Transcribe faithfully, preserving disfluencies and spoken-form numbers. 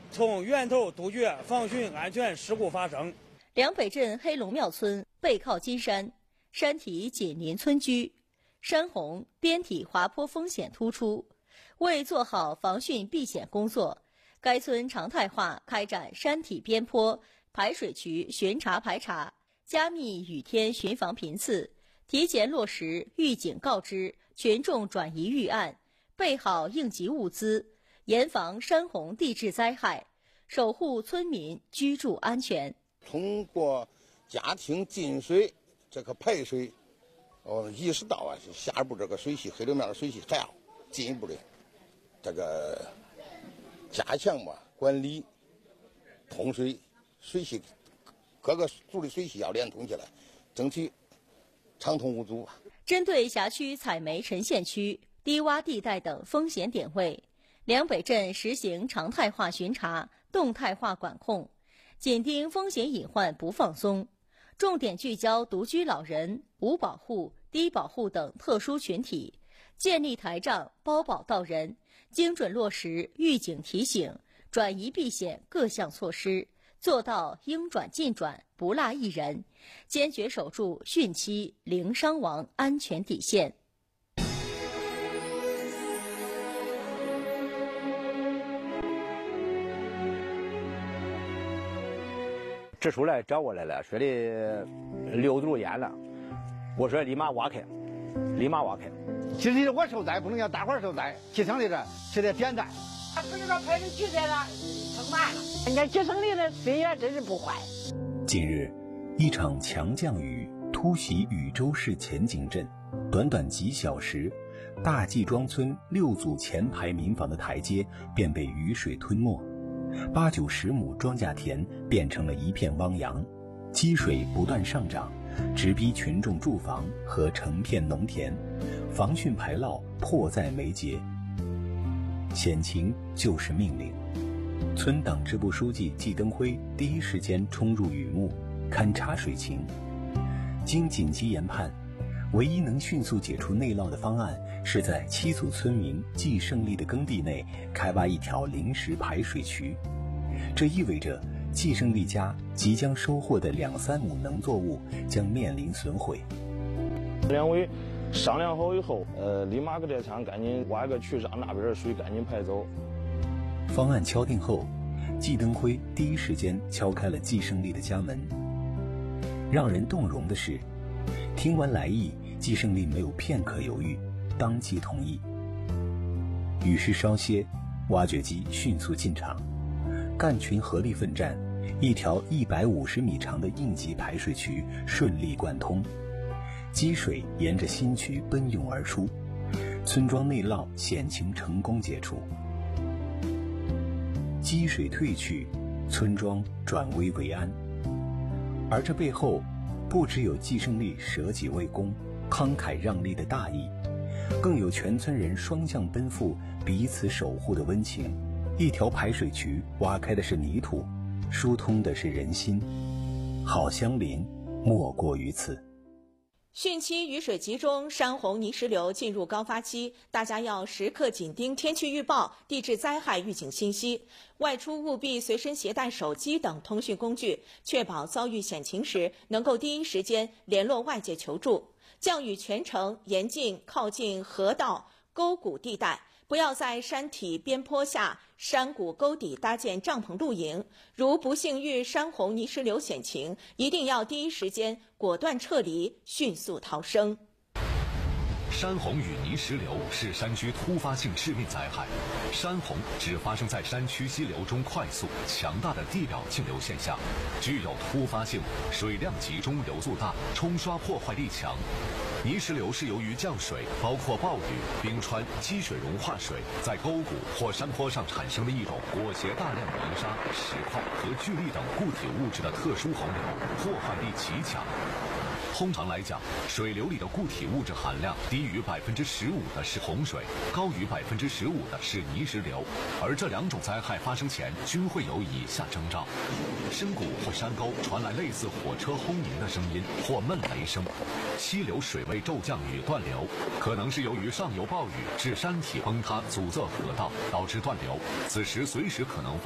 从源头杜绝防汛安全事故发生。 梁北镇黑龙庙村背靠金山，山体紧邻村居，山洪边体滑坡风险突出。为做好防汛避险工作，该村常态化开展山体边坡、排水渠巡查排查，加密雨天巡防频次，提前落实预警告知、群众转移预案，备好应急物资，严防山洪地质灾害，守护村民居住安全。 通过家庭进水这个排水，哦，意识到啊，下一步这个水系黑龙庙的水系还要进一步的这个加强嘛管理通水，水系各个组的水系要连通起来，争取畅通无阻。 针对辖区采煤沉陷区、低洼地带等风险点位，梁北镇实行常态化巡查、动态化管控，紧盯风险隐患不放松，重点聚焦独居老人、无保户、低保户等特殊群体，建立台账包保到人，精准落实预警提醒、转移避险各项措施，做到应转尽转，不落一人，坚决守住汛期零伤亡安全底线。 支出来找过来了，说的六度淹了，我说立马挖开，立马挖开。 其实我受灾，不能叫大伙儿受灾。集成的这是得点赞。 不是说排水渠在那撑满了，人家集成的的水也真是不坏。 近日，一场强降雨突袭禹州市前井镇，短短几小时，大季庄村六组前排民房的台阶便被雨水吞没。八九十亩庄稼田变成了一片汪洋，积水不断上涨，直逼群众住房和成片农田，防汛排涝迫在眉睫。险情就是命令，村党支部书记季登辉第一时间冲入雨幕，勘察水情。经紧急研判，唯一能迅速解除内涝的方案是在七组村民季胜利的耕地内开挖一条临时排水渠。这意味着季胜利家即将收获的两三亩农作物将面临损毁。 两位商量好以后，呃，立马给这厂赶紧挖一个渠，让那边的水赶紧排走。 方案敲定后，季登辉第一时间敲开了季胜利的家门。让人动容的是，听完来意，季胜利没有片刻犹豫，当即同意。雨势稍歇，挖掘机迅速进场，干群合力奋战，一条一百五十米长的应急排水渠顺利贯通，积水沿着新渠奔涌而出，村庄内涝险情成功解除。积水退去，村庄转危为安。而这背后，不只有季胜利舍己为公、慷慨让利的大义，更有全村人双向奔赴、彼此守护的温情。一条排水渠挖开的是泥土，疏通的是人心，好相邻莫过于此。 汛期雨水集中，山洪泥石流进入高发期，大家要时刻紧盯天气预报、地质灾害预警信息，外出务必随身携带手机等通讯工具，确保遭遇险情时能够第一时间联络外界求助。降雨全程严禁靠近河道、沟谷地带，不要在山体边坡下、山谷沟底搭建帐篷露营。如不幸遇山洪泥石流险情，一定要第一时间果断撤离，迅速逃生。 山洪与泥石流是山区突发性致命灾害。山洪只发生在山区溪流中快速、强大的地表径流现象，具有突发性，水量集中、流速大，冲刷破坏力强。泥石流是由于降水，包括暴雨、冰川、积水融化水，在沟谷或山坡上产生的一种裹挟大量泥沙、石块和聚力等固体物质的特殊洪流，破坏力极强。通常来讲，水流里的固体物质含量低于百分之十五的是洪水，高于百分之十五的是泥石流。而这两种灾害发生前，均会有以下征兆：深谷或山沟传来类似火车轰鸣的声音或闷雷声；溪流水位骤降与断流，可能是由于上游暴雨致山体崩塌，阻塞河道，导致断流。此时随时可能